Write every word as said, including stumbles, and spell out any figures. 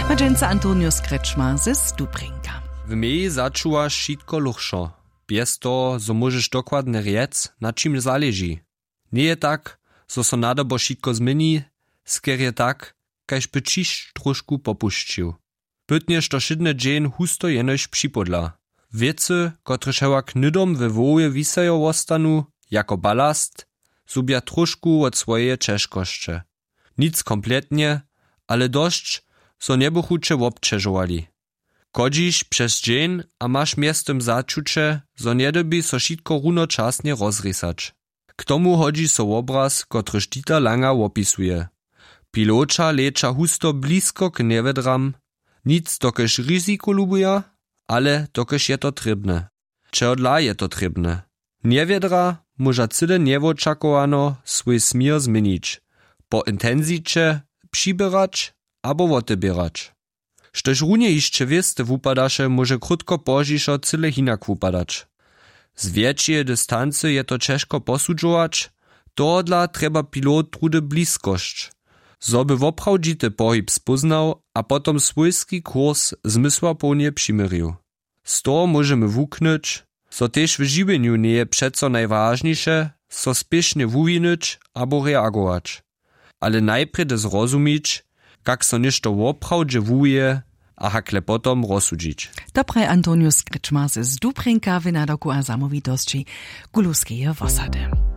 Madżenca Antonius Kretschmer ze Stubrinka. W mei začuwaš šitko luchšo. Bez to, zo możeš dokładne riec, na čim zaleži. Nie je tak, zo so nadobo šitko zmeni, sker je tak, kajž by čiš trošku popuščil. Bytnjež to šidne dżeń husto jenož připodla. Wiece, kotrež hewa knydom we woje wisajo ostanu, jako balast, zubia trošku od swoje češkošće. Nic kompletnie, ale dość, so niebuchucze wobčežowali. Chodzisz przez dzień, a masz miestem začucze, zo niedoby so šitko runočasnie rozrysać. K tomu hodzi so obraz, kotryż Dieter Langer opisuje. Pilocza lecza husto blisko k nievedram, nic dokež ryziku lubuja, ale dokež je to trybne. Čeodla je to trybne. Niewiedra może cyle niewoczakowano swój smir zmienić, po intenzicie przybierać albo odbierać. Štož runie jeszcze wieste wupadaše, może krótko pożiszo cyle hinak wupadać. Z większej dystancy je to ciężko posudzować, tohodla trzeba pilot trudy bliskość, zoby woprawdzity pohyb spoznał, a potom swójski kurs zmysłapownie przymyrił. Z toho możemy wuknąć, so też w żywieniu nie je przeco najważniejsze, so spiesznie wuwinąć albo reagować. Ale najpierw zrozumieć, jak so ništo woprawdźe wuje, a hakle potom rozsudzić. Dobraj Antonius Kretschmer ze Stubrinka w nadoku a samovitości Guluskeje Wosady.